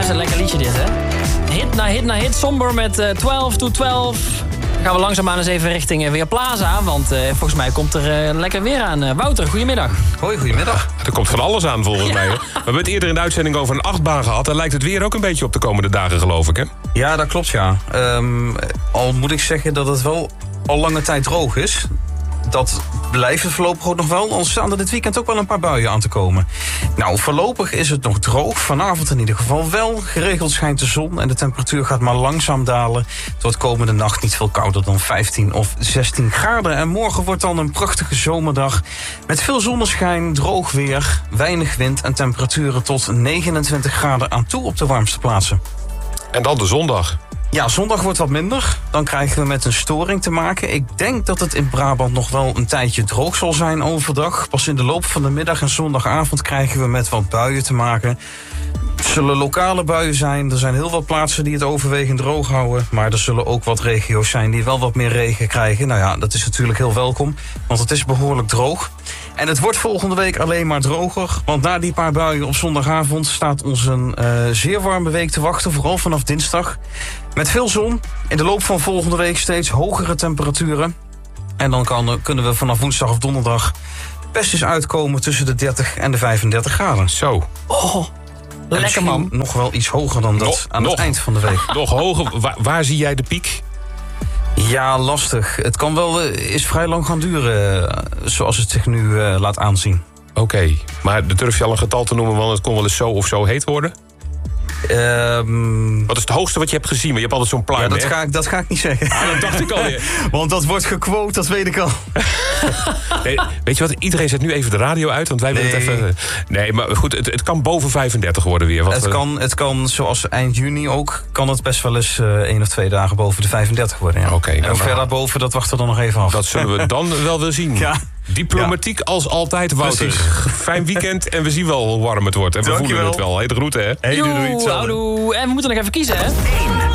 is een lekker liedje dit, hè? Hit na hit na hit. Somber met 12 to 12. Gaan we langzaamaan eens even richting Weerplaza. Want volgens mij komt er lekker weer aan. Wouter, goedemiddag. Hoi, goedemiddag. Er komt van alles aan volgens mij. Hè? We hebben het eerder in de uitzending over een achtbaan gehad. Daar lijkt het weer ook een beetje op de komende dagen, geloof ik, hè? Ja, dat klopt, ja. Al moet ik zeggen dat het wel al lange tijd droog is. Dat blijft het voorlopig ook nog wel. Anders staan er dit weekend ook wel een paar buien aan te komen. Nou, voorlopig is het nog droog. Vanavond in ieder geval wel. Geregeld schijnt de zon en de temperatuur gaat maar langzaam dalen. Het wordt komende nacht niet veel kouder dan 15 of 16 graden. En morgen wordt dan een prachtige zomerdag. Met veel zonneschijn, droog weer, weinig wind en temperaturen tot 29 graden aan toe op de warmste plaatsen. En dan de zondag. Ja, zondag wordt wat minder. Dan krijgen we met een storing te maken. Ik denk dat het in Brabant nog wel een tijdje droog zal zijn overdag. Pas in de loop van de middag en zondagavond krijgen we met wat buien te maken. Het zullen lokale buien zijn. Er zijn heel wat plaatsen die het overwegend droog houden. Maar er zullen ook wat regio's zijn die wel wat meer regen krijgen. Nou ja, dat is natuurlijk heel welkom, want het is behoorlijk droog. En het wordt volgende week alleen maar droger. Want na die paar buien op zondagavond staat ons een zeer warme week te wachten. Vooral vanaf dinsdag. Met veel zon. In de loop van volgende week steeds hogere temperaturen. En dan kunnen we vanaf woensdag of donderdag best eens uitkomen tussen de 30 en de 35 graden. Zo. Oh, lekker man. Nog wel iets hoger dan dat aan het eind van de week. Nog hoger. Waar zie jij de piek? Ja, lastig. Het kan wel eens vrij lang gaan duren, zoals het zich nu laat aanzien. Oké, maar durf je al een getal te noemen, want het kon wel eens zo of zo heet worden? Wat is het hoogste wat je hebt gezien? Maar je hebt altijd zo'n pluim, ja, dat ga ik niet zeggen. Ah, dat dacht ik al. Want dat wordt gequote, dat weet ik al. Nee, weet je wat? Iedereen zet nu even de radio uit, want wij willen het even... Nee, maar goed, het kan boven 35 worden weer. Het kan, zoals eind juni ook, kan het best wel eens 1 of 2 dagen boven de 35 worden. Ja. Oké, en verder daarboven, dat wachten we dan nog even af. Dat zullen we dan wel weer zien. Ja. Diplomatiek als altijd, Wouter. Precies. Fijn weekend en we zien wel hoe warm het wordt. En we voelen het wel. Hey, de groeten, hè? Hey, doei. En we moeten nog even kiezen, hè? 1.